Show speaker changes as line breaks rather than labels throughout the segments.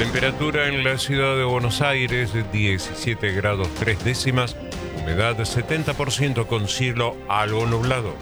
Temperatura en la ciudad de Buenos Aires, 17 grados 3 décimas, humedad 70% con cielo algo nublado.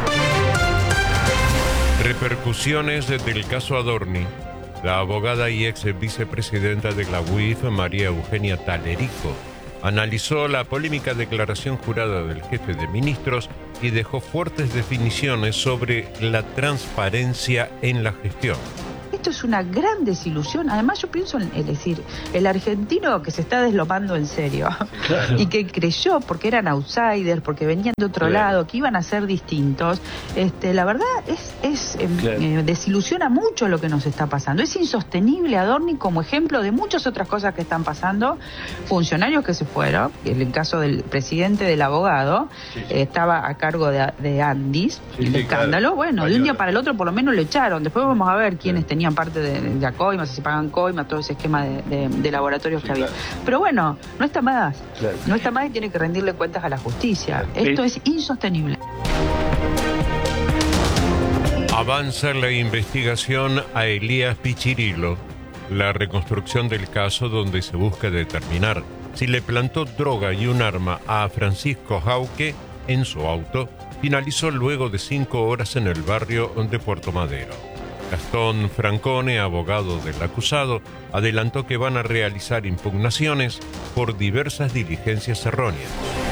Repercusiones del caso Adorni. La abogada y ex vicepresidenta de la UIF, María Eugenia Talerico, analizó la polémica declaración jurada del jefe de ministros y dejó fuertes definiciones sobre la transparencia en la gestión.
Esto es una gran desilusión. Además, yo pienso es decir, el argentino que se está deslomando en serio, claro, y que creyó, porque eran outsiders, porque venían de otro lado, que iban a ser distintos, la verdad desilusiona mucho lo que nos está pasando. Es insostenible Adorni como ejemplo de muchas otras cosas que están pasando. Funcionarios que se fueron, en el caso del presidente del abogado, estaba a cargo de Andis, el escándalo, claro. Bueno, de un día para el otro por lo menos lo echaron. Después vamos a ver quiénes tenían parte de la coima, si se pagan coima, todo ese esquema de laboratorios que había. Pero bueno, no está más. Claro. No está más y tiene que rendirle cuentas a la justicia. Esto es insostenible.
Avanza la investigación a Elías Pichirilo, la reconstrucción del caso donde se busca determinar si le plantó droga y un arma a Francisco Jauque en su auto, finalizó luego de 5 horas en el barrio de Puerto Madero. Gastón Francone, abogado del acusado, adelantó que van a realizar impugnaciones por diversas diligencias erróneas.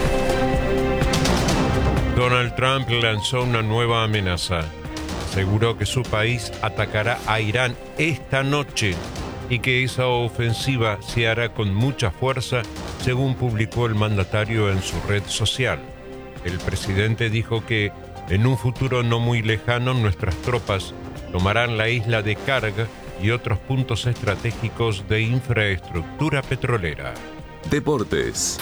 Donald Trump lanzó una nueva amenaza. Aseguró que su país atacará a Irán esta noche y que esa ofensiva se hará con mucha fuerza, según publicó el mandatario en su red social. El presidente dijo que en un futuro no muy lejano nuestras tropas tomarán la isla de Karg y otros puntos estratégicos de infraestructura petrolera.
Deportes.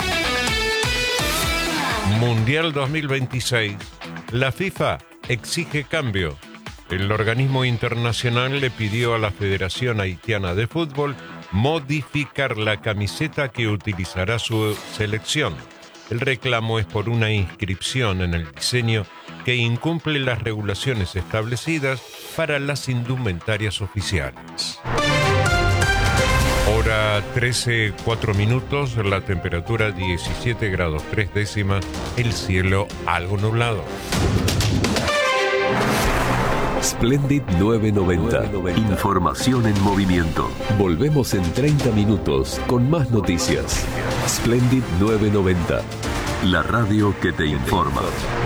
Mundial 2026. La FIFA exige cambio. El organismo internacional le pidió a la Federación Haitiana de Fútbol modificar la camiseta que utilizará su selección. El reclamo es por una inscripción en el diseño que incumple las regulaciones establecidas para las indumentarias oficiales. Hora 13:04, la temperatura 17 grados 3 décimas, el cielo algo nublado.
Splendid 990. Información en movimiento. Volvemos en 30 minutos con más noticias. Splendid 990. La radio que te informa.